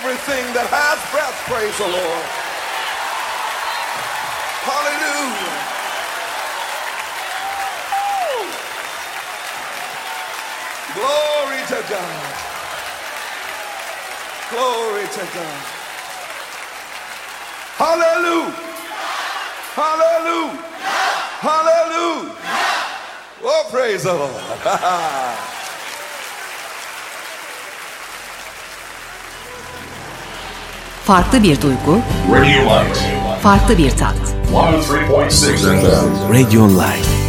everything that has breath, praise the Lord. Hallelujah. Glory to God. Glory to God. Hallelujah. Hallelujah. Hallelujah. Oh, praise the Lord. Farklı bir duygu, Radio Light. farklı bir tat. 103.6 FM. Radio Light.